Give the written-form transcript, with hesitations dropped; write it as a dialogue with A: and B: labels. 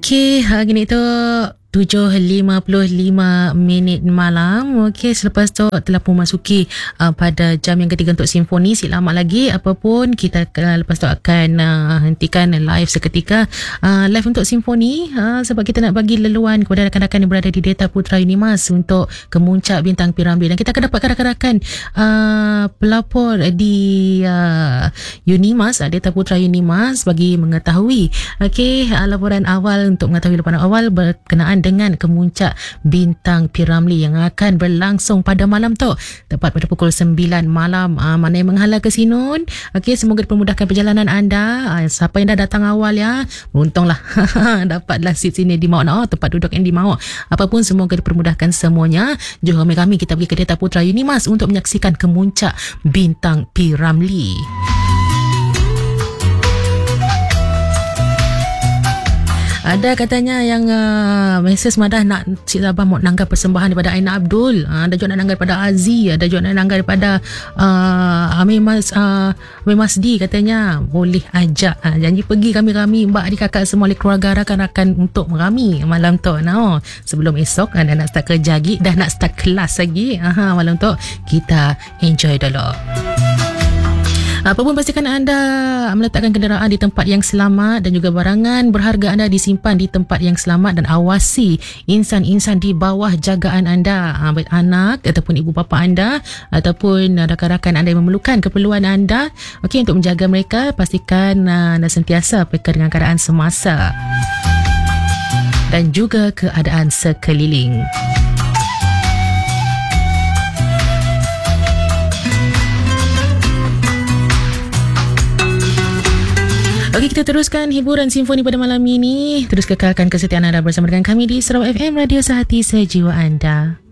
A: Okey, gini tu 7.55 malam. Okey, selepas tu telah pun masuki pada jam yang ketiga untuk simfoni. Selamat lagi. Apapun kita lepas tu akan hentikan live seketika. Live untuk simfoni sebab kita nak bagi leluan kepada rakan-rakan yang berada di Data Putra Unimas untuk kemuncak bintang Piramli. Dan kita akan dapat rakan-rakan pelapor di Unimas, Data Putra Unimas bagi mengetahui laporan awal untuk mengetahui laporan awal berkenaan dengan kemuncak bintang Piramli yang akan berlangsung pada malam tu tepat pada pukul 9 malam. Mana yang menghala ke Sinun, semoga dipermudahkan perjalanan anda. Siapa yang dah datang awal beruntunglah dapatlah seat sini di mahu, tempat duduk yang di mahu. Apapun semoga dipermudahkan semuanya. Jom kami kita pergi ke Data Putra Unimas untuk menyaksikan kemuncak bintang Piramli. Ada katanya yang mesej Madah nak Cik Sabah mau nanggap persembahan daripada Aina Abdul. Ada juga nak nanggap daripada Aziz. Ada juga nak nanggap daripada Amir Masdi. Katanya boleh ajak. Janji pergi kami-kami, mbak adik kakak semua oleh keluarga rakan-rakan untuk merami malam tu. Sebelum esok anda nak start kerja lagi, dah nak start kelas lagi. Malam tu kita enjoy dulu. Apapun pastikan anda meletakkan kenderaan di tempat yang selamat dan juga barangan berharga anda disimpan di tempat yang selamat dan awasi insan-insan di bawah jagaan anda, baik anak ataupun ibu bapa anda ataupun rakan-rakan anda yang memerlukan keperluan anda. Untuk menjaga mereka, pastikan anda sentiasa peka dengan keadaan semasa dan juga keadaan sekeliling. Okey, kita teruskan hiburan simfoni pada malam ini. Terus kekalkan kesetiaan anda bersama dengan kami di Sarawak FM, Radio Sehati Sejiwa Anda.